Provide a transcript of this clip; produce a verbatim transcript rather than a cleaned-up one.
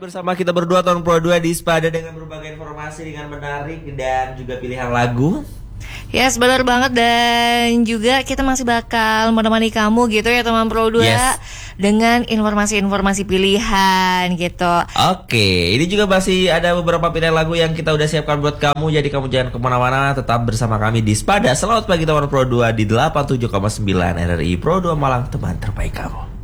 bersama kita berdua tahun Pro dua di Spada dengan berbagai informasi dengan menarik dan juga pilihan lagu. Yes, benar banget. Dan juga kita masih bakal menemani kamu gitu ya teman Pro dua, yes, dengan informasi-informasi pilihan gitu. Oke, ini juga masih ada beberapa pilihan lagu yang kita udah siapkan buat kamu. Jadi kamu jangan kemana-mana, tetap bersama kami di Spada. Selamat pagi teman Pro dua di delapan puluh tujuh koma sembilan R R I Pro dua Malang, teman terbaik kamu.